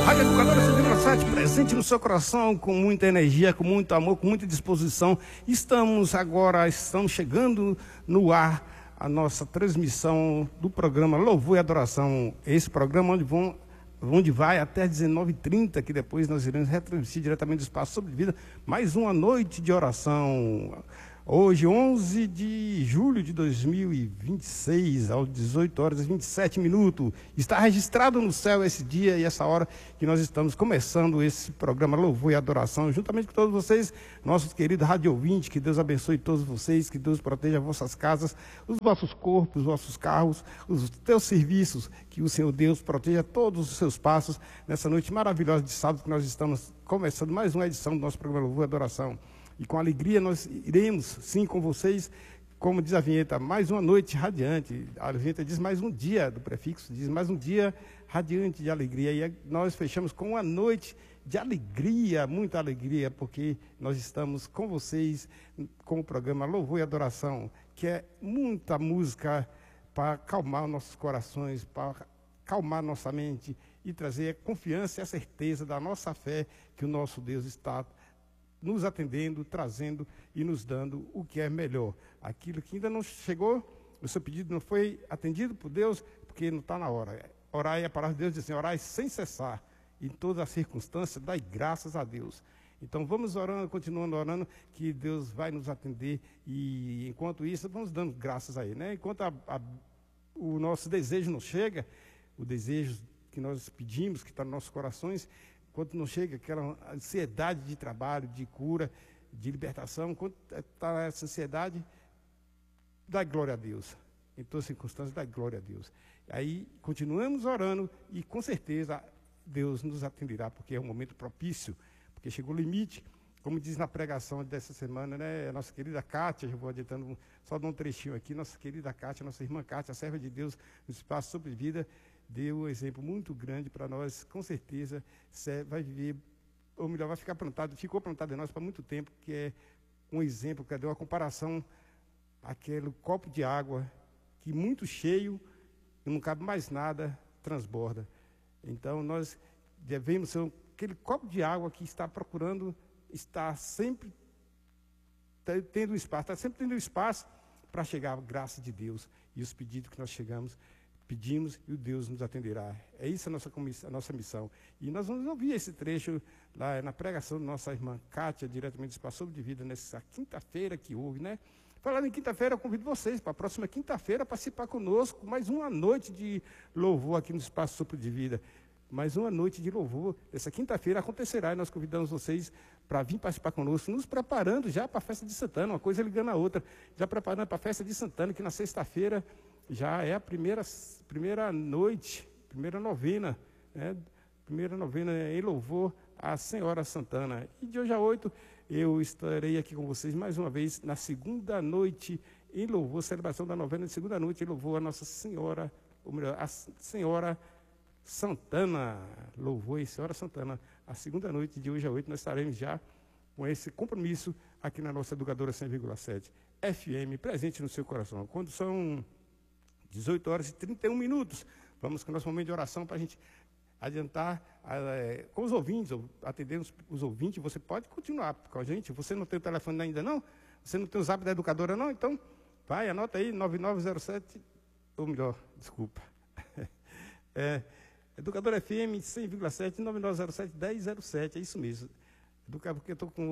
Rádio Educadora 100,7, presente no seu coração, com muita energia, com muito amor, com muita disposição. Estamos chegando no ar a nossa transmissão do programa Louvor e Adoração. Esse programa onde vai até 19h30, que depois nós iremos retransmitir diretamente do Espaço Sobre Vida, mais uma noite de oração. Hoje, 11 de julho de 2026, às 18h27, está registrado no céu esse dia e essa hora que nós estamos começando esse programa Louvor e Adoração, juntamente com todos vocês, nossos queridos rádio ouvintes. Que Deus abençoe todos vocês, que Deus proteja vossas casas, os vossos corpos, os vossos carros, os teus serviços, que o Senhor Deus proteja todos os seus passos nessa noite maravilhosa de sábado, que nós estamos começando mais uma edição do nosso programa Louvor e Adoração. E com alegria nós iremos, sim, com vocês, como diz a vinheta, mais uma noite radiante. A vinheta diz mais um dia, do prefixo, diz mais um dia radiante de alegria. E nós fechamos com uma noite de alegria, muita alegria, porque nós estamos com vocês com o programa Louvor e Adoração, que é muita música para acalmar nossos corações, para acalmar nossa mente e trazer a confiança e a certeza da nossa fé que o nosso Deus está nos atendendo, trazendo e nos dando o que é melhor. Aquilo que ainda não chegou, o seu pedido não foi atendido por Deus, porque não está na hora. Orai, a palavra de Deus diz assim: orai sem cessar, em todas as circunstâncias, dai graças a Deus. Então vamos orando, continuando orando, que Deus vai nos atender, e enquanto isso, vamos dando graças a Ele, né? Enquanto o nosso desejo não chega, o desejo que nós pedimos, que está nos nossos corações, quando não chega aquela ansiedade de trabalho, de cura, de libertação, quando está essa ansiedade, dá glória a Deus. Em todas as circunstâncias, dá glória a Deus. Aí continuamos orando e com certeza Deus nos atenderá, porque é um momento propício, porque chegou o limite, como diz na pregação dessa semana, né? A nossa querida Kátia, já vou adiantando, só dar um trechinho aqui, nossa querida Kátia, nossa irmã Kátia, a serva de Deus no Espaço Sobre Vida, deu um exemplo muito grande para nós. Com certeza vai viver, ou melhor, vai ficar plantado, ficou plantado em nós para muito tempo, que é um exemplo, que deu uma comparação, aquele copo de água que muito cheio, não cabe mais nada, transborda. Então nós devemos ser aquele copo de água que está procurando, está sempre tendo espaço, está sempre tendo espaço para chegar à graça de Deus e os pedidos que nós pedimos e o Deus nos atenderá. É isso a nossa missão. E nós vamos ouvir esse trecho lá na pregação da nossa irmã Kátia, diretamente do Espaço Sobre de Vida, nessa quinta-feira que houve, né? Falando em quinta-feira, eu convido vocês para a próxima quinta-feira participar conosco, mais uma noite de louvor aqui no Espaço Sobre de Vida. Mais uma noite de louvor. Essa quinta-feira acontecerá e nós convidamos vocês para vir participar conosco, nos preparando já para a festa de Santana, uma coisa ligando a outra, já preparando para a festa de Santana, que na sexta-feira já é a primeira noite, primeira novena, né? Primeira novena em louvor à Senhora Santana. E de hoje a 8, eu estarei aqui com vocês mais uma vez na segunda noite em louvor, celebração da novena de segunda noite em louvor a Nossa Senhora, ou melhor, a Senhora Santana. Louvor e Senhora Santana. A segunda noite de hoje a 8, nós estaremos já com esse compromisso aqui na nossa Educadora 100,7 FM, presente no seu coração. Quando são 18h31, vamos com o nosso momento de oração para a gente adiantar com os ouvintes, atender os ouvintes. Você pode continuar com a gente. Você não tem o telefone ainda não? Você não tem o zap da Educadora não? Então, vai, anota aí, 9907, ou melhor, desculpa. Educadora FM 100,7, 9907-1007, é isso mesmo. Porque eu estou com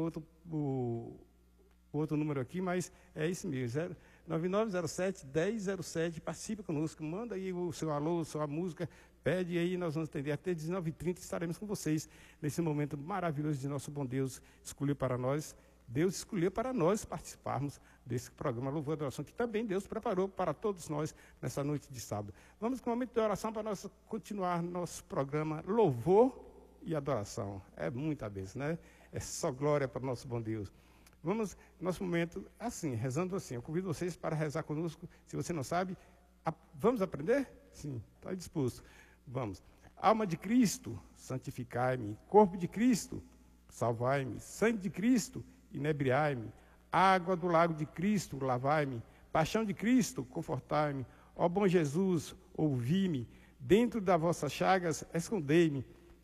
outro número aqui, mas é isso mesmo, 9907-1007, participe conosco, manda aí o seu alô, sua música, pede aí, nós vamos atender até 19h30, estaremos com vocês nesse momento maravilhoso de nosso bom Deus escolheu para nós. Deus escolheu para nós participarmos desse programa Louvor e Adoração, que também Deus preparou para todos nós nessa noite de sábado. Vamos com um momento de oração para nós continuar nosso programa Louvor e Adoração. É muita bênção, né? É só glória para o nosso bom Deus. Vamos, nosso momento, assim, rezando assim. Eu convido vocês para rezar conosco. Se você não sabe, vamos aprender? Sim, está disposto. Vamos. Alma de Cristo, santificai-me. Corpo de Cristo, salvai-me. Sangue de Cristo, inebriai-me. Água do lago de Cristo, lavai-me. Paixão de Cristo, confortai-me. Ó bom Jesus, ouvi-me. Dentro das vossas chagas, escondei-me.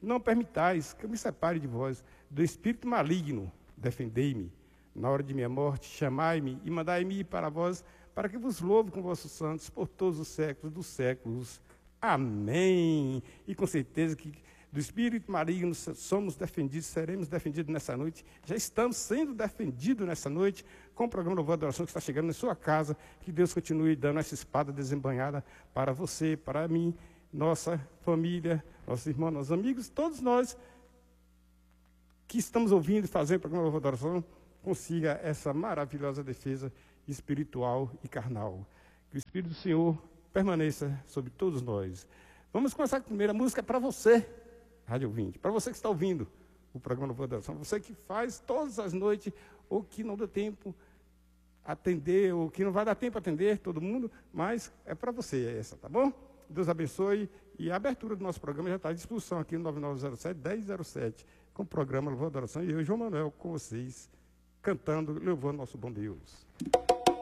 Não permitais que eu me separe de vós, do espírito maligno. Defendei-me. Na hora de minha morte, chamai-me e mandai-me ir para vós, para que vos louve com vossos santos por todos os séculos dos séculos. Amém. E com certeza que do espírito maligno somos defendidos, seremos defendidos nessa noite. Já estamos sendo defendidos nessa noite com o programa Louvor e Adoração que está chegando na sua casa. Que Deus continue dando essa espada desembanhada para você, para mim, nossa família, nossos irmãos, nossos amigos, todos nós que estamos ouvindo e fazendo o programa Louvor e Adoração, consiga essa maravilhosa defesa espiritual e carnal. Que o Espírito do Senhor permaneça sobre todos nós. Vamos começar com a primeira música para você, Rádio Ouvinte, para você que está ouvindo o programa Louvor e Adoração, você que faz todas as noites, ou que não deu tempo atender, ou que não vai dar tempo a atender todo mundo, mas é para você essa, tá bom? Deus abençoe, e a abertura do nosso programa já está à disposição aqui no 9907-1007, com o programa Louvor e Adoração, e eu, João Manuel, com vocês, cantando, louvando nosso bom Deus.